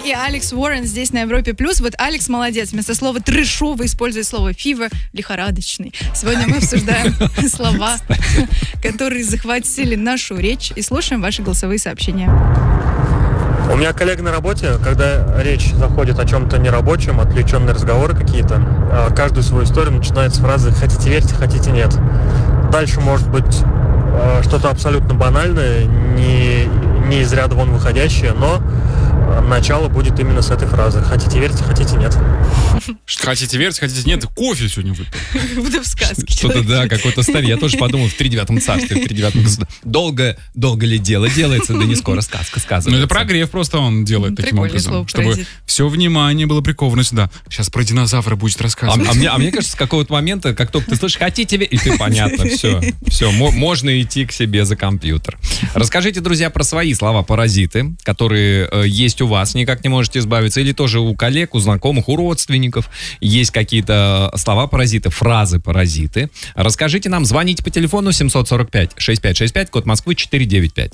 и Алекс Уоррен здесь на Европе+. Вот Алекс молодец. Вместо слова «трэшовый» использует слово «fever» — «лихорадочный». Сегодня мы обсуждаем слова, которые захватили нашу речь, и слушаем ваши голосовые сообщения. У меня коллега на работе, когда речь заходит о чем-то нерабочем, отвлеченные разговоры какие-то, каждую свою историю начинает с фразы «хотите верьте, хотите нет». Дальше может быть что-то абсолютно банальное, не из ряда вон выходящее, но начало будет именно с этой фразы «хотите верьте, хотите нет». Хотите верить, хотите нет, кофе сегодня выпил. Будто в сказке. Что-то, да, какой-то старик. Я тоже подумал, в 39-м царстве, в 39-м государстве. Долго ли дело делается, да не скоро сказка сказывается. Ну, это прогрев просто он делает таким образом, чтобы все внимание было приковано сюда. Сейчас про динозавра будет рассказывать. А мне кажется, с какого-то момента, как только ты слышишь «хотите верить», и ты понятно, все, можно идти к себе за компьютер. Расскажите, друзья, про свои слова-паразиты, которые есть у вас, никак не можете избавиться, или тоже у коллег, у знакомых, у родственников. Есть какие-то слова-паразиты, фразы-паразиты. Расскажите нам, звоните по телефону 745-6565, код Москвы 495.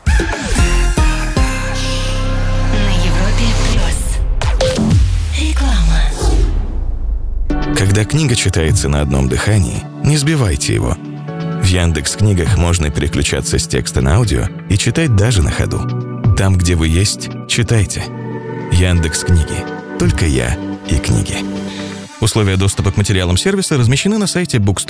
На Европе Плюс. Реклама. Когда книга читается на одном дыхании, не сбивайте его. В Яндекс.Книгах можно переключаться с текста на аудио и читать даже на ходу. Там, где вы есть, читайте. Яндекс.Книги. Только я и книги. Условия доступа к материалам сервиса размещены на сайте Bookstore.